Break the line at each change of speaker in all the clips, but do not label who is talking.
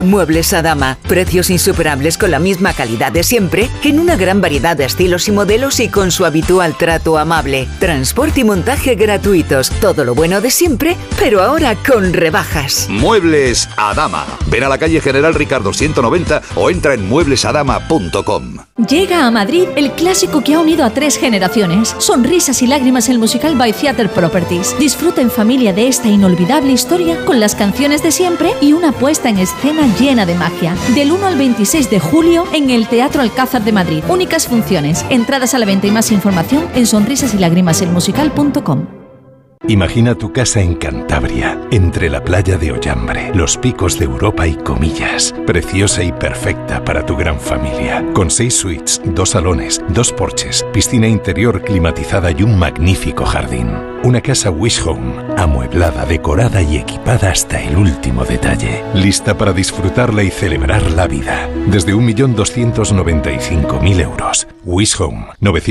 Muebles Adama. Precios insuperables con la misma calidad de siempre, en una gran variedad de estilos y modelos y con su habitual trato amable. Transporte y montaje gratuitos. Todo lo bueno de siempre, pero ahora con rebajas.
Muebles Adama. Ven a la calle General Ricardo 190 o entra en mueblesadama.com.
Llega a Madrid el clásico que ha unido a 3 generaciones. Sonrisas y lágrimas, el musical by Theatre Properties. Disfruta en familia de esta inolvidable historia con las canciones de siempre y una puesta en escena llena de magia. Del 1 al 26 de julio en el Teatro Alcázar de Madrid. Únicas funciones. Entradas a la venta y más información en sonrisasylágrimaselmusical.com.
Imagina tu casa en Cantabria, entre la playa de Ollambre, los picos de Europa y Comillas. Preciosa y perfecta para tu gran familia. Con 6 suites, 2 salones, 2 porches, piscina interior climatizada y un magnífico jardín. Una casa Wish Home, amueblada, decorada y equipada hasta el último detalle. Lista para disfrutarla y celebrar la vida. Desde 1.295.000 euros. Wish Home,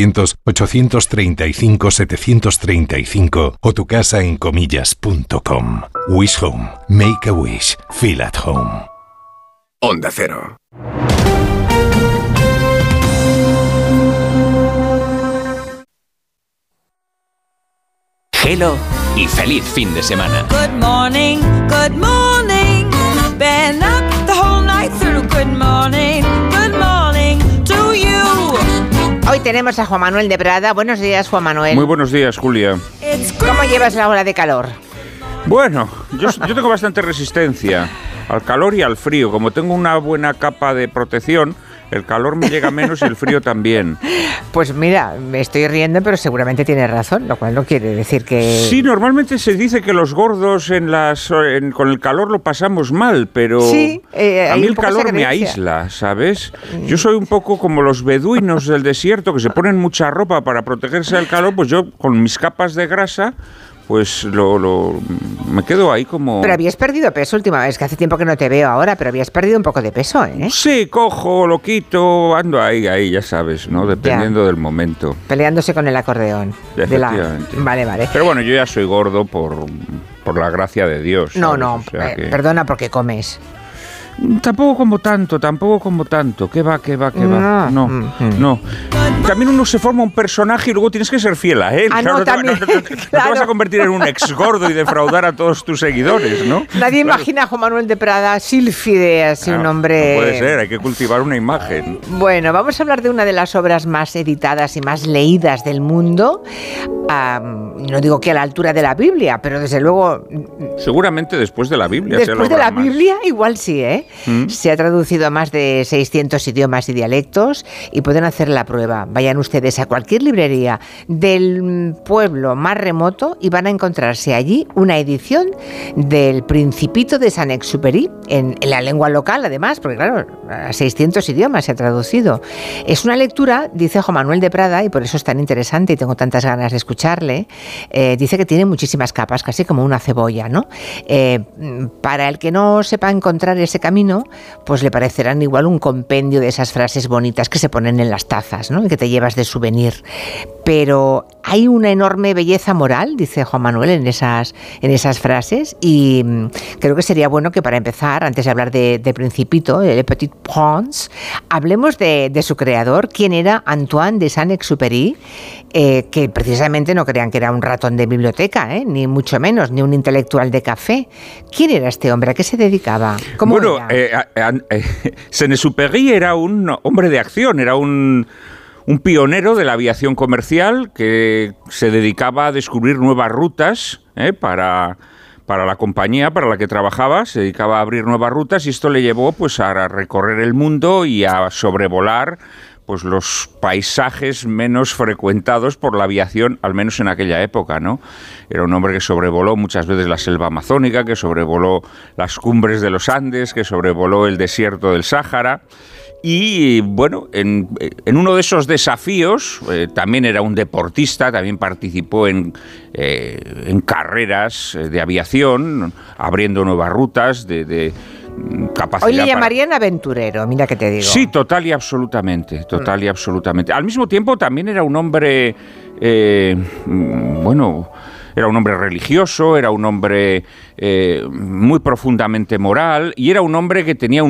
900-835-735 o tu casa en comillas.com. Wish Home. Make a wish. Feel at home.
Onda Cero.
Hello y feliz fin de semana.
Good morning, good morning. Been up the whole night through. Good morning to you.
Hoy tenemos a Juan Manuel de Prada. Buenos días, Juan Manuel.
Muy buenos días, Julia.
¿Cómo llevas la ola de calor?
Bueno, yo tengo bastante resistencia al calor y al frío. Como tengo una buena capa de protección, el calor me llega menos y el frío también.
Pues mira, me estoy riendo, pero seguramente tienes razón, lo cual no quiere decir que...
Sí, normalmente se dice que los gordos con el calor lo pasamos mal, pero
sí,
a mí el calor me aísla, ¿sabes? Yo soy un poco como los beduinos del desierto, que se ponen mucha ropa para protegerse del calor, pues yo con mis capas de grasa... pues me quedo ahí como...
Pero habías perdido peso última vez, que hace tiempo que no te veo ahora, pero habías perdido un poco de peso, ¿eh?
Sí, cojo, lo quito, ando ahí, ya sabes, ¿no? Dependiendo del momento.
Peleándose con el acordeón.
Efectivamente.
Vale.
Pero bueno, yo ya soy gordo por la gracia de Dios.
No,
¿sabes?
no, perdona, porque comes.
Tampoco como tanto. ¿Qué va? No. También uno se forma un personaje y luego tienes que ser fiel a él.
No te
vas a convertir en un ex gordo y defraudar a todos tus seguidores, ¿no?
Nadie imagina a Juan Manuel de Prada sílfide, así un hombre...
No puede ser, hay que cultivar una imagen.
Bueno, vamos a hablar de una de las obras más editadas y más leídas del mundo. No digo que a la altura de la Biblia, pero desde luego...
Seguramente después de la Biblia.
Después de la Biblia, igual sí, ¿eh? Se ha traducido a más de 600 idiomas y dialectos y pueden hacer la prueba. Vayan ustedes a cualquier librería del pueblo más remoto y van a encontrarse allí una edición del Principito de Saint-Exupéry en la lengua local, además, porque claro, a 600 idiomas se ha traducido. Es una lectura, dice Juan Manuel de Prada, y por eso es tan interesante y tengo tantas ganas de escucharle, dice que tiene muchísimas capas, casi como una cebolla, ¿no? Para el que no sepa encontrar ese camino, pues le parecerán igual un compendio de esas frases bonitas que se ponen en las tazas, ¿no? Y que te llevas de souvenir. Pero hay una enorme belleza moral, dice Juan Manuel, en esas frases, y creo que sería bueno que para empezar, antes de hablar de Principito, Le Petit Prince, hablemos de su creador, quien era Antoine de Saint-Exupéry, que precisamente no crean que era un ratón de biblioteca, ni mucho menos, ni un intelectual de café. ¿Quién era este hombre? ¿A qué se dedicaba? ¿Cómo era?
Saint-Exupéry era un hombre de acción, era un pionero de la aviación comercial que se dedicaba a descubrir nuevas rutas para la compañía para la que trabajaba, se dedicaba a abrir nuevas rutas y esto le llevó pues a recorrer el mundo y a sobrevolar pues los paisajes menos frecuentados por la aviación, al menos en aquella época, ¿no? Era un hombre que sobrevoló muchas veces la selva amazónica, que sobrevoló las cumbres de los Andes, que sobrevoló el desierto del Sáhara. Y bueno, en uno de esos desafíos, también era un deportista, también participó en carreras de aviación, abriendo nuevas rutas de capacidad.
Hoy le llamarían aventurero, mira que te digo.
Sí, total y absolutamente. Al mismo tiempo también era un hombre, Era un hombre religioso, era un hombre muy profundamente moral y era un hombre que tenía